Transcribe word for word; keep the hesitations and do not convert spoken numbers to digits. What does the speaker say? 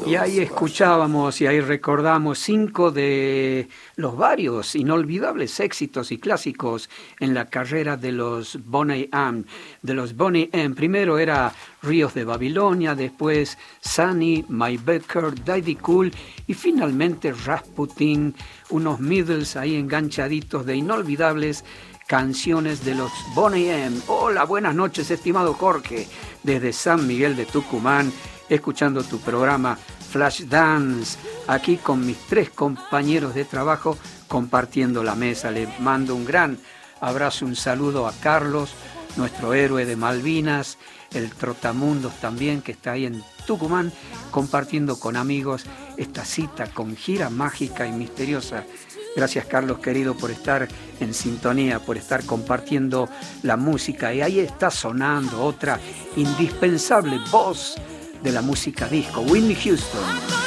Y ahí escuchábamos y ahí recordamos cinco de los varios inolvidables éxitos y clásicos en la carrera de los Boney M. De los Boney M. Primero era Ríos de Babilonia, después Sunny, My Becker, Daddy Cool y finalmente Rasputin, unos middles ahí enganchaditos de inolvidables canciones de los Boney M. Hola, buenas noches, estimado Jorge, desde San Miguel de Tucumán, escuchando tu programa Flashdance, aquí con mis tres compañeros de trabajo compartiendo la mesa. Le mando un gran abrazo, un saludo a Carlos, nuestro héroe de Malvinas, el Trotamundos también, que está ahí en Tucumán, compartiendo con amigos esta cita con gira mágica y misteriosa. Gracias, Carlos, querido, por estar en sintonía, por estar compartiendo la música. Y ahí está sonando otra indispensable voz de la música disco, Whitney Houston.